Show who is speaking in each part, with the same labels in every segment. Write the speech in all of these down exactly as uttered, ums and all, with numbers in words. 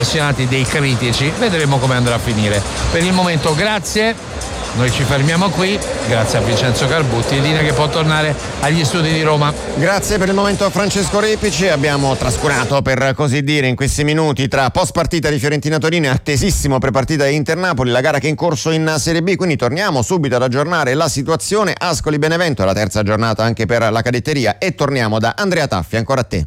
Speaker 1: appassionati, dei critici, vedremo come andrà a finire. Per il momento grazie, noi ci fermiamo qui, grazie a Vincenzo Carbutti, linea che può tornare agli studi di Roma.
Speaker 2: Grazie per il momento a Francesco Repici. Abbiamo trascurato, per così dire, in questi minuti tra post partita di Fiorentina Torino e attesissimo prepartita di Inter Napoli, la gara che è in corso in Serie B, quindi torniamo subito ad aggiornare la situazione. Ascoli Benevento, la terza giornata anche per la cadetteria, e torniamo da Andrea Taffi, ancora a te.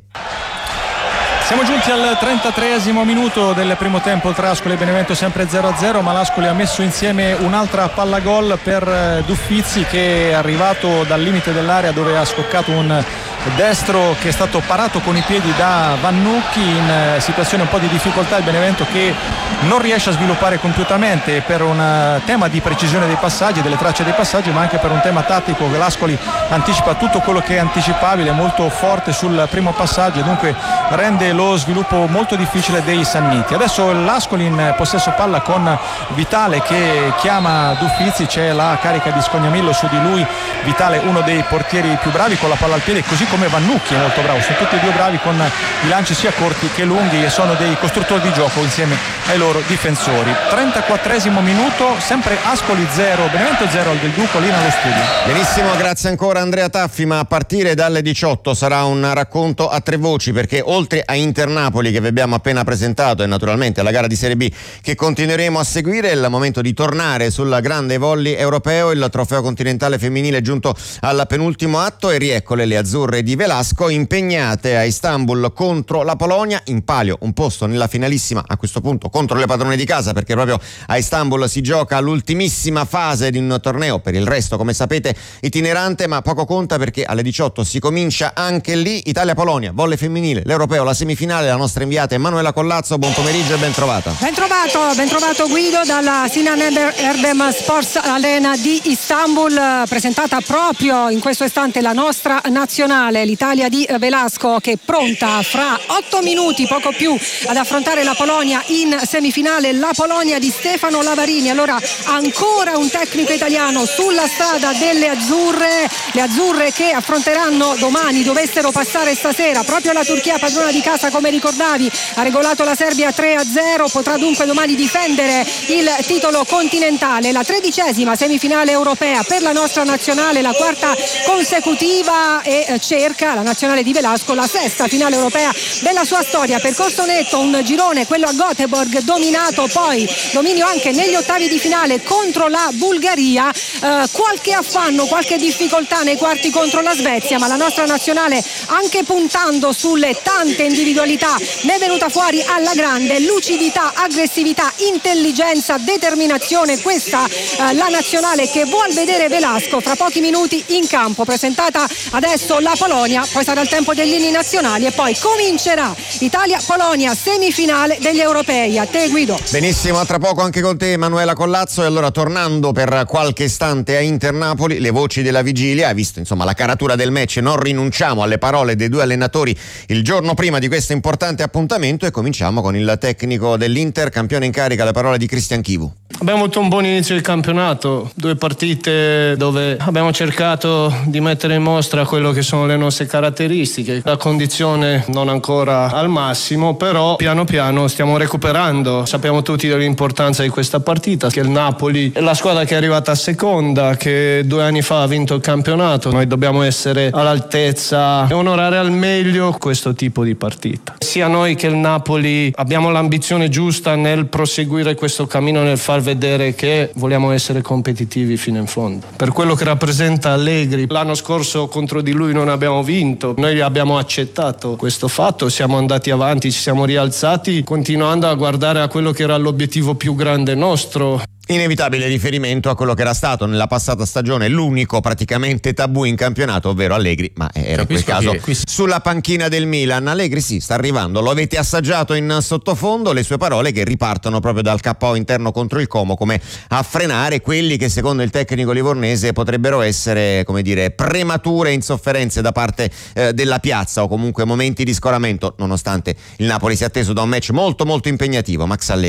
Speaker 3: Siamo giunti al trentatreesimo minuto del primo tempo tra Ascoli e Benevento, sempre zero a zero, ma l'Ascoli ha messo insieme un'altra palla gol per Duffizzi, che è arrivato dal limite dell'area dove ha scoccato un destro che è stato parato con i piedi da Vannucchi. In situazione un po' di difficoltà il Benevento, che non riesce a sviluppare compiutamente per un tema di precisione dei passaggi, delle tracce dei passaggi, ma anche per un tema tattico, che l'Ascoli anticipa tutto quello che è anticipabile, molto forte sul primo passaggio, e dunque rende lo sviluppo molto difficile dei Sanniti. Adesso l'Ascoli in possesso palla con Vitale che chiama Duffizzi, c'è la carica di Scognamillo su di lui. Vitale, uno dei portieri più bravi con la palla al piede, così come Vannucchi è molto bravo, sono tutti e due bravi con i lanci sia corti che lunghi, e sono dei costruttori di gioco insieme ai loro difensori. trentaquattresimo minuto, sempre Ascoli zero, Benevento zero al Del Duco, lì nello studio.
Speaker 2: Benissimo, grazie ancora Andrea Taffi, ma a partire dalle diciotto sarà un racconto a tre voci, perché oltre a Inter Napoli che vi abbiamo appena presentato e naturalmente alla gara di Serie B che continueremo a seguire, è il momento di tornare sul grande volley europeo. Il trofeo continentale femminile è giunto al penultimo atto e rieccole le azzurre di Velasco impegnate a Istanbul contro la Polonia, in palio un posto nella finalissima, a questo punto contro le padrone di casa, perché proprio a Istanbul si gioca l'ultimissima fase di un torneo, per il resto come sapete itinerante, ma poco conta perché alle diciotto si comincia anche lì. Italia-Polonia, volley femminile, l'europeo, la semifinale. La nostra inviata Emanuela Collazzo, buon pomeriggio e ben trovata.
Speaker 4: Ben trovato, ben trovato Guido dalla Sinan Erdem Sports Arena di Istanbul, presentata proprio in questo istante la nostra nazionale, l'Italia di Velasco, che è pronta fra otto minuti, poco più, ad affrontare la Polonia in semifinale, la Polonia di Stefano Lavarini. Allora ancora un tecnico italiano sulla strada delle azzurre, le azzurre che affronteranno domani, dovessero passare stasera proprio la Turchia, padrona di casa come ricordavi, ha regolato la Serbia tre a zero, potrà dunque domani difendere il titolo continentale. La tredicesima semifinale europea per la nostra nazionale, la quarta consecutiva, e cerca la nazionale di Velasco la sesta finale europea della sua storia. Percorso netto, un girone, quello a Göteborg, dominato, poi dominio anche negli ottavi di finale contro la Bulgaria, eh, qualche affanno, qualche difficoltà nei quarti contro la Svezia, ma la nostra nazionale, anche puntando sulle tante individualità, ne è venuta fuori alla grande. Lucidità, aggressività, intelligenza, determinazione, questa eh, la nazionale che vuol vedere Velasco fra pochi minuti in campo. Presentata adesso la Polonia, poi sarà il tempo degli inni nazionali e poi comincerà Italia-Polonia, semifinale degli europei. A te Guido.
Speaker 2: Benissimo, a tra poco anche con te Emanuela Collazzo. E allora, tornando per qualche istante a Inter Napoli, le voci della vigilia, hai visto insomma la caratura del match, non rinunciamo alle parole dei due allenatori il giorno prima di questo importante appuntamento, e cominciamo con il tecnico dell'Inter, campione in carica, le parole di Cristian Chivu.
Speaker 5: Abbiamo avuto un buon inizio del campionato, due partite dove abbiamo cercato di mettere in mostra quello che sono le nostre caratteristiche, la condizione non ancora al massimo, però piano piano stiamo recuperando. Sappiamo tutti dell'importanza di questa partita, che il Napoli è la squadra che è arrivata a seconda, che due anni fa ha vinto il campionato. Noi dobbiamo essere all'altezza e onorare al meglio questo tipo di partita. Sia noi che il Napoli abbiamo l'ambizione giusta nel proseguire questo cammino, nel far vedere che vogliamo essere competitivi fino in fondo. Per quello che rappresenta Allegri, l'anno scorso contro di lui non abbiamo vinto, noi abbiamo accettato questo fatto, siamo andati avanti, ci siamo rialzati, continuando a guardare a quello che era l'obiettivo più grande nostro.
Speaker 2: Inevitabile riferimento a quello che era stato nella passata stagione l'unico praticamente tabù in campionato, ovvero Allegri, ma era in quel caso qui sulla panchina del Milan. Allegri sì, sta arrivando, lo avete assaggiato in sottofondo, le sue parole che ripartono proprio dal K O interno contro il Como, come a frenare quelli che secondo il tecnico livornese potrebbero essere, come dire, premature insofferenze da parte eh, della piazza, o comunque momenti di scoramento, nonostante il Napoli sia atteso da un match molto molto impegnativo. Max Allegri.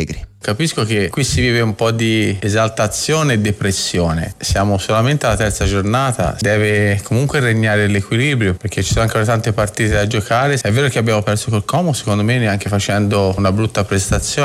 Speaker 6: Capisco che qui si vive un po' di esaltazione e depressione. Siamo solamente alla terza giornata, deve comunque regnare l'equilibrio perché ci sono ancora tante partite da giocare. È vero che abbiamo perso col Como, secondo me neanche facendo una brutta prestazione,